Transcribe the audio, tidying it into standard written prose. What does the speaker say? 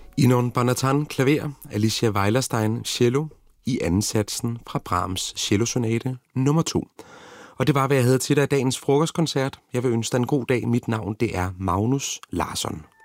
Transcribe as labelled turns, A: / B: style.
A: Inon Bonatan, klaver, Alicia Weilerstein, cello, i anden satsen fra Brahms cellosonate nummer 2. Og det var, hvad jeg havde til dig i dagens frokostkoncert. Jeg vil ønske dig en god dag. Mit navn, det er Magnus Larsson.